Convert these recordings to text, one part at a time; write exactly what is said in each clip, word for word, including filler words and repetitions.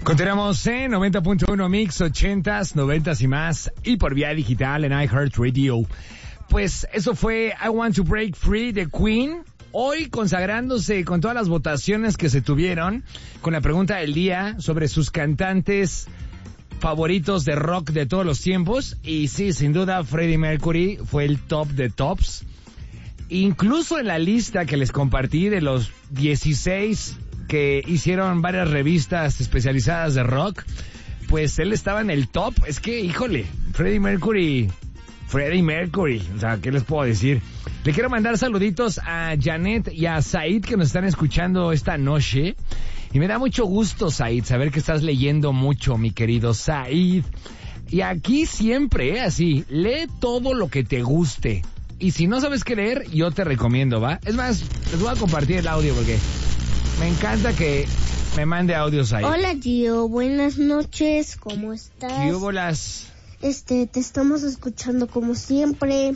Continuamos en noventa punto uno Mix, ochentas, noventas y más, y por vía digital en iHeartRadio. Pues eso fue I Want to Break Free de Queen, hoy consagrándose con todas las votaciones que se tuvieron, con la pregunta del día sobre sus cantantes favoritos de rock de todos los tiempos. Y sí, sin duda, Freddie Mercury fue el top de tops. Incluso en la lista que les compartí de los dieciséis que hicieron varias revistas especializadas de rock, pues él estaba en el top. Es que, híjole, Freddie Mercury, Freddie Mercury, o sea, ¿qué les puedo decir? Le quiero mandar saluditos a Janet y a Said, que nos están escuchando esta noche. Y me da mucho gusto, Said, saber que estás leyendo mucho, mi querido Said. Y aquí siempre, ¿eh? Así, lee todo lo que te guste. Y si no sabes qué leer, yo te recomiendo, ¿va? Es más, les voy a compartir el audio porque me encanta que me mande audios ahí. Hola, Gio. Buenas noches. ¿Cómo estás? ¿Qué hubo las? Este, te estamos escuchando como siempre.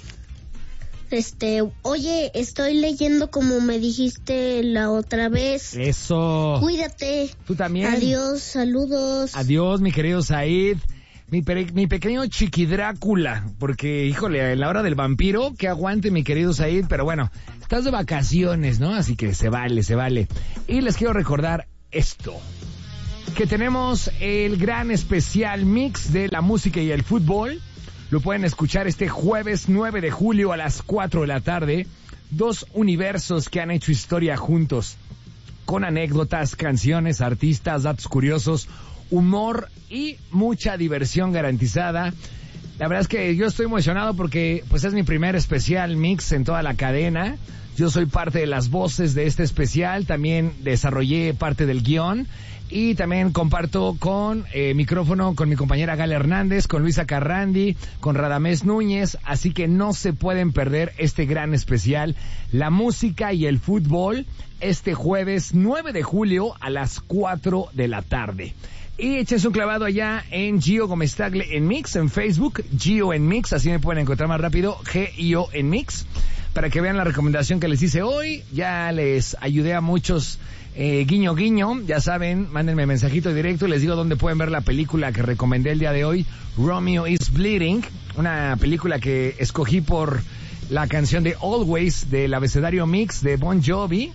Este, oye, estoy leyendo como me dijiste la otra vez. Eso. Cuídate. Tú también. Adiós, saludos. Adiós, mi querido Said. Mi, pe- mi pequeño Chiquidrácula, porque, híjole, a la hora del vampiro, que aguante, mi querido Said, pero bueno, estás de vacaciones, ¿no? Así que se vale, se vale. Y les quiero recordar esto, que tenemos el gran especial mix de la música y el fútbol. Lo pueden escuchar este jueves nueve de julio a las cuatro de la tarde. Dos universos que han hecho historia juntos, con anécdotas, canciones, artistas, datos curiosos, humor y mucha diversión garantizada. La verdad es que yo estoy emocionado porque pues es mi primer especial mix en toda la cadena. Yo soy parte de las voces de este especial, también desarrollé parte del guión y también comparto con eh, micrófono con mi compañera Gal Hernández, con Luisa Carrandi, con Radamés Núñez, así que no se pueden perder este gran especial, la música y el fútbol, este jueves nueve de julio a las cuatro de la tarde. Y échense un clavado allá en Gio Gómez Tagle en Mix, en Facebook, Gio en Mix, así me pueden encontrar más rápido, G I O en Mix, para que vean la recomendación que les hice hoy. Ya les ayudé a muchos, eh, guiño guiño, ya saben, mándenme mensajito directo y les digo dónde pueden ver la película que recomendé el día de hoy, Romeo is Bleeding, una película que escogí por la canción de Always del abecedario Mix de Bon Jovi.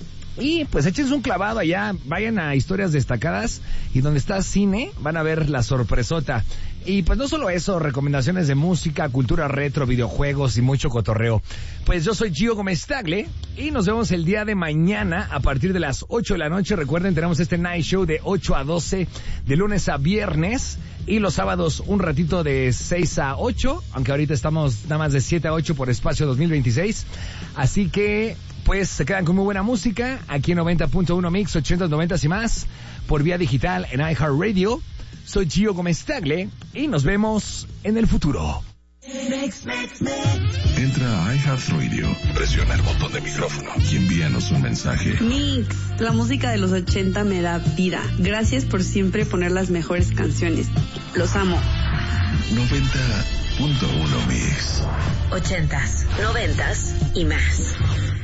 Y pues échense un clavado allá, vayan a Historias Destacadas y donde está cine van a ver la sorpresota. Y pues no solo eso, recomendaciones de música, cultura retro, videojuegos y mucho cotorreo. Pues yo soy Gio Gómez Tagle y nos vemos el día de mañana a partir de las ocho de la noche. Recuerden, tenemos este Night Show de ocho a doce, de lunes a viernes, y los sábados un ratito de seis a ocho, aunque ahorita estamos nada más de siete a ocho por Espacio dos mil veintiséis. Así que pues se quedan con muy buena música aquí en noventa punto uno Mix, ochentas, noventas y más, por vía digital en iHeartRadio. Soy Gio Gómez Tagle y nos vemos en el futuro. Entra a iHeartRadio, presiona el botón de micrófono y envíanos un mensaje. Mix, la música de los ochenta me da vida. Gracias por siempre poner las mejores canciones. Los amo. noventa punto uno Mix. Ochentas, noventas y más.